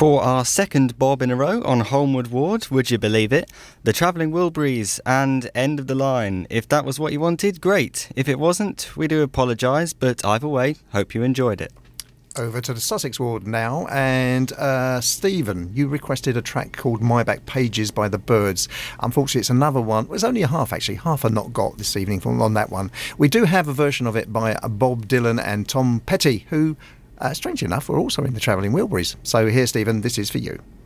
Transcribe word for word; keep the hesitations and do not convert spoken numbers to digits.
For our second bob in a row on Holmwood Ward, would you believe it? The Travelling Wilburys and End of the Line. If that was what you wanted, great. If it wasn't, we do apologise, but either way, hope you enjoyed it. Over to the Sussex Ward now, and uh, Stephen, you requested a track called My Back Pages by the Byrds. Unfortunately, it's another one. Well, it's only a half, actually. Half are not got this evening from on that one. We do have a version of it by Bob Dylan and Tom Petty, who, uh, strangely enough, were also in the Travelling Wilburys. So here, Stephen, this is for you.